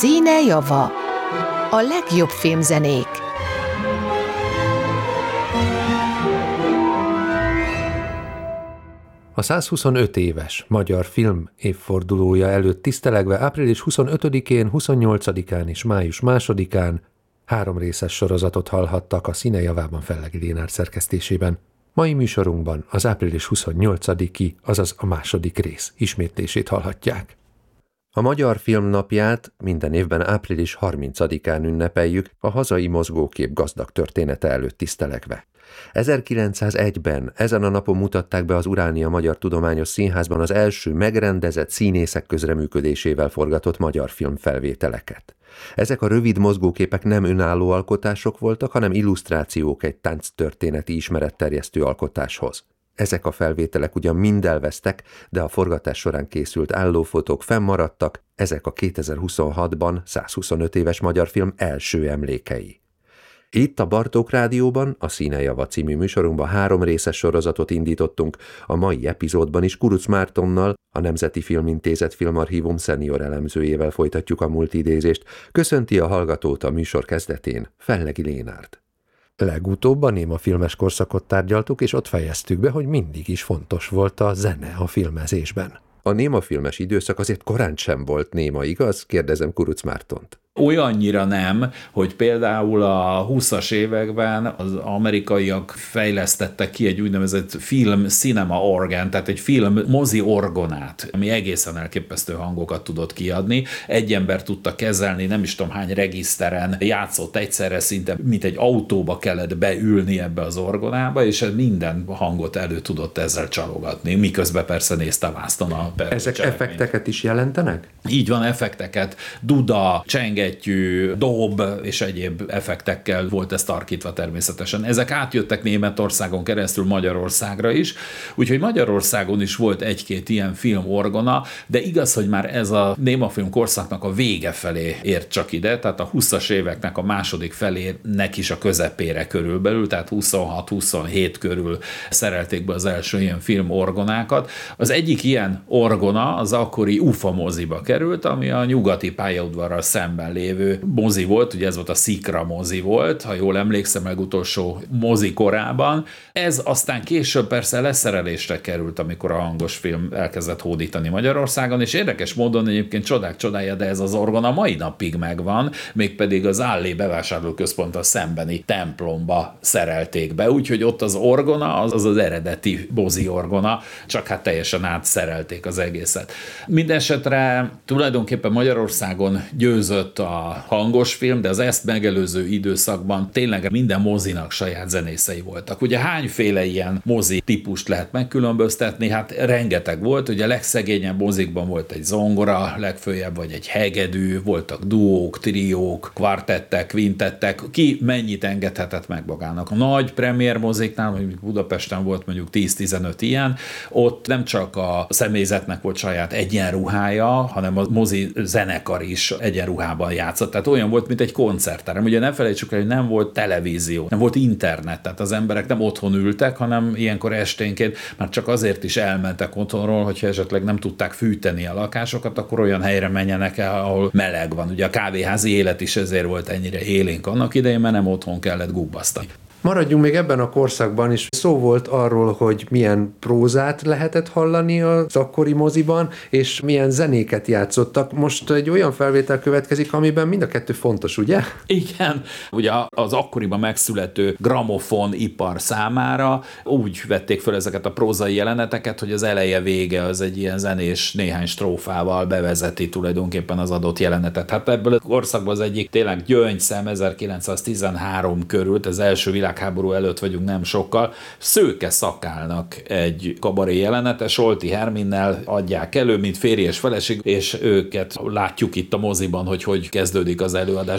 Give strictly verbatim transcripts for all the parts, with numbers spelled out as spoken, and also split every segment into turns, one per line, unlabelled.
Színe java. A legjobb filmzenék.
A százhuszonöt éves magyar film évfordulója előtt tisztelegve április huszonötödikén, huszonnyolcadikán és május másodikán három részes sorozatot hallhattak a Színe javában Fellegi Lénárd szerkesztésében. Mai műsorunkban az április huszonnyolcadiki, azaz a második rész ismétlését hallhatják. A Magyar Film Napját minden évben április harmincadikán ünnepeljük a hazai mozgókép gazdag története előtt tisztelegve. ezerkilencszázegyben ezen a napon mutatták be az Uránia Magyar Tudományos Színházban az első megrendezett színészek közreműködésével forgatott magyar filmfelvételeket. Ezek a rövid mozgóképek nem önálló alkotások voltak, hanem illusztrációk egy tánctörténeti ismeretterjesztő alkotáshoz. Ezek a felvételek ugyan mind elvesztek, de a forgatás során készült állófotók fennmaradtak, ezek a kétezer-huszonhatban százhuszonöt éves magyar film első emlékei. Itt a Bartók Rádióban, a Színe java című műsorunkban három részes sorozatot indítottunk, a mai epizódban is Kuruc Mártonnal, a Nemzeti Filmintézet Filmarchívum szenior elemzőjével folytatjuk a multidézést. Köszönti a hallgatót a műsor kezdetén Fellegi Lénárd. Legutóbb a néma filmes korszakot tárgyaltuk, és ott fejeztük be, hogy mindig is fontos volt a zene a filmezésben. A néma filmes időszak azért korán sem volt néma, igaz? Kérdezem Kuruc Mártont.
Olyannyira nem, hogy például a húszas években az amerikaiak fejlesztettek ki egy úgynevezett film cinema organ, tehát egy film mozi orgonát, ami egészen elképesztő hangokat tudott kiadni. Egy ember tudta kezelni, nem is tudom hány regiszteren játszott egyszerre, szinte mint egy autóba kellett beülni ebbe az orgonába, és minden hangot elő tudott ezzel csalogatni, miközben persze nézte a vászton a
Ezek cselekményt. Effekteket is jelentenek?
Így van, effekteket, duda, csenge, dob és egyéb effektekkel volt ez tarkítva természetesen. Ezek átjöttek Németországon keresztül Magyarországra is, úgyhogy Magyarországon is volt egy-két ilyen filmorgona, de igaz, hogy már ez a némafilm korszaknak a vége felé ért csak ide, tehát a huszas éveknek a második felének is a közepére körülbelül, tehát huszonhat-huszonhét körül szerelték be az első ilyen filmorgonákat. Az egyik ilyen orgona az akkori UFA moziba került, ami a nyugati pályaudvarral szemben lévő mozi volt, ugye ez volt a Szikra mozi volt, ha jól emlékszem, legutolsó mozi korában. Ez aztán később persze leszerelésre került, amikor a hangos film elkezdett hódítani Magyarországon, és érdekes módon egyébként csodák csodája, de ez az orgona mai napig megvan, mégpedig az Állé bevásárlóközponttal szembeni templomba szerelték be, úgyhogy ott az orgona, az az, az eredeti mozi orgona, csak hát teljesen átszerelték az egészet. Mindenesetre tulajdonképpen Magyarországon győzött a hangos film, de az ezt megelőző időszakban tényleg minden mozinak saját zenészei voltak. Ugye hányféle ilyen mozi típust lehet megkülönböztetni? Hát rengeteg volt, ugye a legszegényebb mozikban volt egy zongora, legfőjebb vagy egy hegedű, voltak duók, triók, kvartettek, kvintettek, ki mennyit engedhetett meg magának. A nagy premier moziknál, mondjuk Budapesten volt mondjuk tíz-tizenöt ilyen, ott nem csak a személyzetnek volt saját egyenruhája, hanem a mozi zenekar is egyenruhában játszott. Tehát olyan volt, mint egy koncertterem. Ugye ne felejtsük el, hogy nem volt televízió, nem volt internet, tehát az emberek nem otthon ültek, hanem ilyenkor esténként már csak azért is elmentek otthonról, hogyha esetleg nem tudták fűteni a lakásokat, akkor olyan helyre menjenek el, ahol meleg van. Ugye a kávéházi élet is ezért volt ennyire élénk annak idején, mert nem otthon kellett gubbasztani.
Maradjunk még ebben a korszakban is. Szó volt arról, hogy milyen prózát lehetett hallani az akkori moziban, és milyen zenéket játszottak. Most egy olyan felvétel következik, amiben mind a kettő fontos, ugye?
Igen. Ugye az akkoriban megszülető gramofon ipar számára úgy vették fel ezeket a prózai jeleneteket, hogy az eleje vége az egy ilyen zenés néhány strófával bevezeti tulajdonképpen az adott jelenetet. Hát ebből a korszakban az egyik tényleg gyöngyszem ezerkilencszáztizenhárom körül, az első világ háború előtt vagyunk nem sokkal, Szőke Szakálnak egy kabaré jelenete, Solti Herminnel adják elő, mint férj és feleség, és őket látjuk itt a moziban, hogy hogy kezdődik az előadás.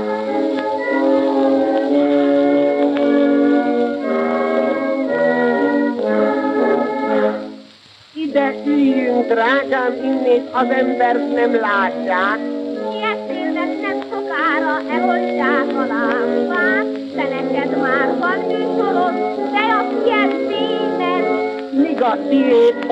Ide üljünk, drágám, innét az embert nem látják.
Ilyetélnek nem sokára eloldják a lámpát, de neked már van műsorod, de a kedvédet.
Míg a tiéd